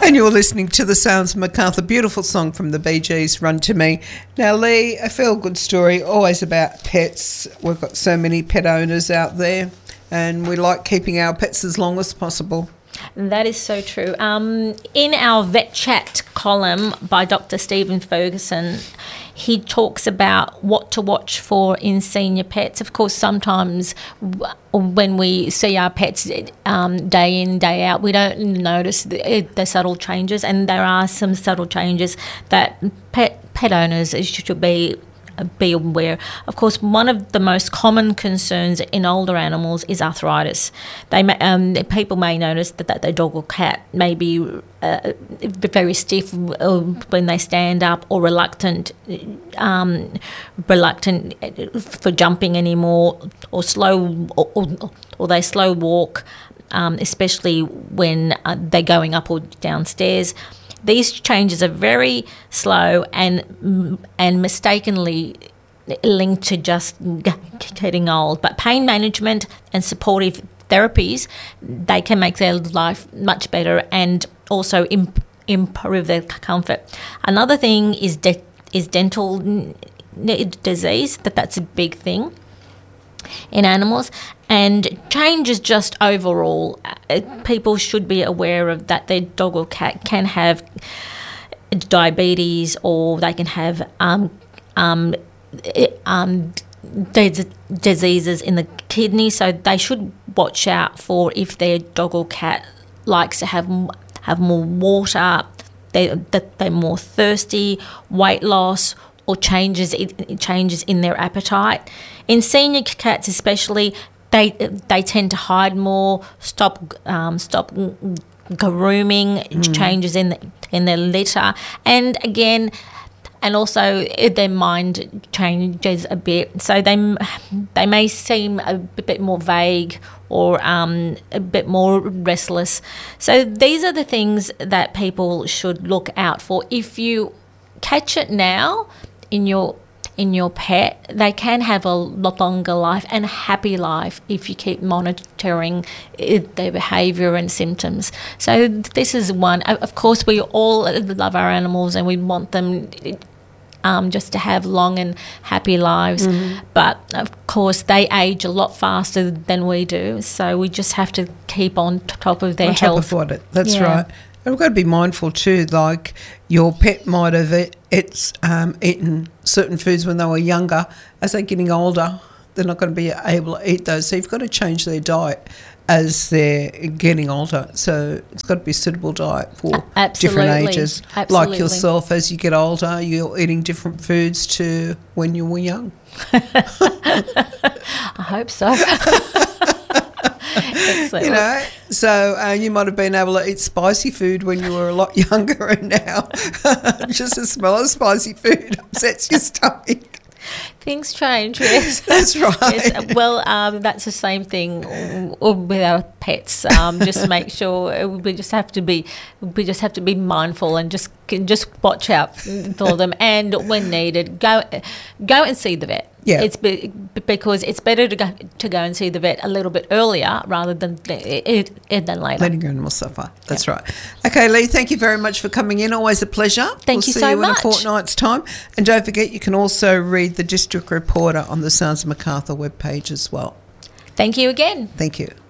And you're listening to The Sounds of Macarthur, beautiful song from the Bee Gees, Run to Me. Now, Lee, a feel-good story, always about pets. We've got so many pet owners out there, and we like keeping our pets as long as possible. That is so true. In our Vet Chat column by Dr. Stephen Ferguson, he talks about what to watch for in senior pets. Of course, sometimes when we see our pets day in, day out, we don't notice the subtle changes, and there are some subtle changes that pet owners should be aware. Of course, one of the most common concerns in older animals is arthritis. People may notice that their dog or cat may be very stiff when they stand up, or reluctant for jumping anymore, or slow, or they slow walk, especially when they're going up or downstairs. These changes are very slow and mistakenly linked to just getting old. But pain management and supportive therapies, they can make their life much better and also improve their comfort. Another thing is dental disease. That's a big thing in animals, and changes just overall. People should be aware of that their dog or cat can have diabetes, or they can have diseases in the kidney, so they should watch out for if their dog or cat likes to have more water, they're more thirsty, weight loss, or changes in their appetite. In senior cats especially, they tend to hide more, stop grooming, changes in their litter, and again, and also their mind changes a bit. So they may seem a bit more vague, or a bit more restless. So these are the things that people should look out for. If you catch it now in your pet, they can have a lot longer life and happy life if you keep monitoring their behaviour and symptoms. So this is one. Of course, we all love our animals and we want them just to have long and happy lives. But of course, they age a lot faster than we do. So we just have to keep on top of their health. That's right. And we've got to be mindful too, like your pet might have eaten certain foods when they were younger. As they're getting older, they're not going to be able to eat those. So you've got to change their diet as they're getting older. So it's got to be a suitable diet for different ages. Absolutely. Like yourself, as you get older, you're eating different foods to when you were young. I hope so. Excellent. You know, so you might have been able to eat spicy food when you were a lot younger, and now just the smell of spicy food upsets your stomach. Things change, yes. That's right. Yes. Well, that's the same thing with our pets. Just make sure we just have to be mindful and just watch out for them, and when needed, go and see the vet. Yeah. It's because it's better to go and see the vet a little bit earlier rather than later. Letting your animals suffer. That's right. Okay, Lee, thank you very much for coming in. Always a pleasure. Thank you so much. We'll see you in a fortnight's time. And don't forget, you can also read the District Reporter on the Sounds of Macarthur webpage as well. Thank you again. Thank you.